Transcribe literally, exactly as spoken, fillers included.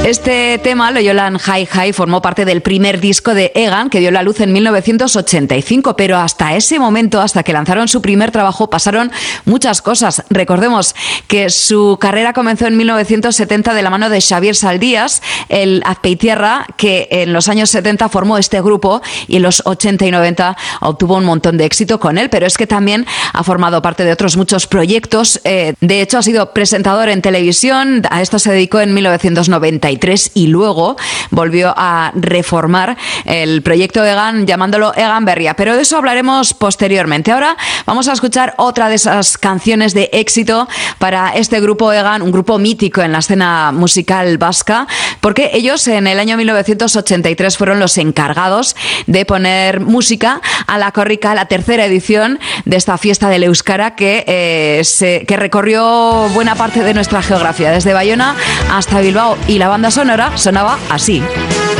Este tema, Loyolan Hi Hi, formó parte del primer disco de Egan, que dio la luz en mil novecientos ochenta y cinco, pero hasta ese momento, hasta que lanzaron su primer trabajo, pasaron muchas cosas. Recordemos que su carrera comenzó en mil novecientos setenta de la mano de Xavier Saldías, el azpeitierra, que en los años setenta formó este grupo y en los ochenta y noventa obtuvo un montón de éxito con él, pero es que también ha formado parte de otros muchos proyectos. Eh, de hecho, ha sido presentador en televisión, a esto se dedicó en mil novecientos noventa y tres y luego volvió a reformar el proyecto Egan llamándolo Egan Berria, pero de eso hablaremos posteriormente. Ahora vamos a escuchar otra de esas canciones de éxito para este grupo Egan, un grupo mítico en la escena musical vasca, porque ellos en el año mil novecientos ochenta y tres fueron los encargados de poner música a la Korrika, la tercera edición de esta fiesta del Euskara que, eh, se, que recorrió buena parte de nuestra geografía, desde Bayona hasta Bilbao, y la banda sonora sonaba así.